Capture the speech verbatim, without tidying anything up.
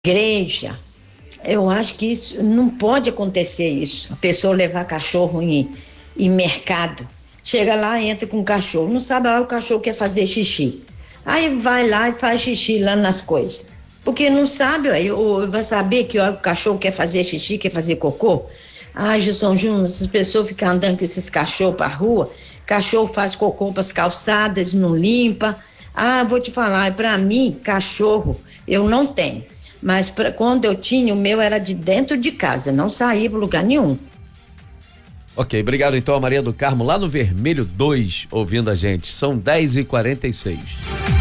igreja. Eu acho que isso não pode acontecer isso. A pessoa levar cachorro em, em mercado. Chega lá, entra com o cachorro. Não sabe lá, o cachorro quer fazer xixi. Aí vai lá e faz xixi lá nas coisas. Porque não sabe, aí, ou vai saber que ó, o cachorro quer fazer xixi, quer fazer cocô. Ah, Gilson Júnior, essas pessoas ficam andando com esses cachorros pra rua. Cachorro faz cocô pras calçadas, não limpa. Ah, vou te falar, pra mim, cachorro, eu não tenho. Mas pra, quando eu tinha, o meu era de dentro de casa, não saía para lugar nenhum. Ok, obrigado então a Maria do Carmo, lá no Vermelho dois, ouvindo a gente. São dez e quarenta e seis.